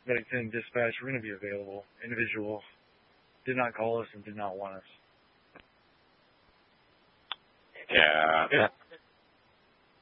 Bennington Dispatch, we're going to be available. Individual did not call us and did not want us. Yeah,